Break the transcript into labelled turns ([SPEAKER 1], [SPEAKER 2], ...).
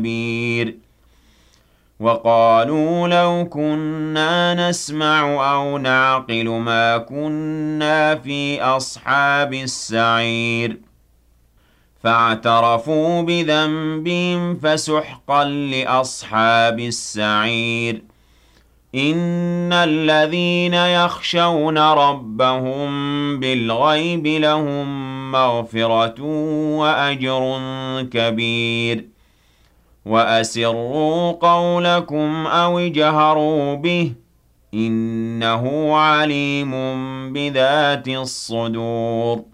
[SPEAKER 1] كبير وقالوا لو كنا نسمع أو نعقل ما كنا في أصحاب السعير فاعترفوا بذنبهم فسحقا لأصحاب السعير إن الذين يخشون ربهم بالغيب لهم مغفرة وأجر كبير وأسروا قولكم أو اجهروا به إنه عليم بذات الصدور